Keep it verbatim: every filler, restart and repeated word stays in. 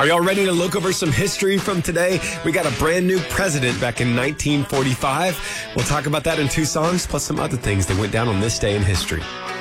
Are y'all ready to look over some history from today? We got a brand new president back in nineteen forty-five. We'll talk about that in two songs, plus some other things that went down on this day in history.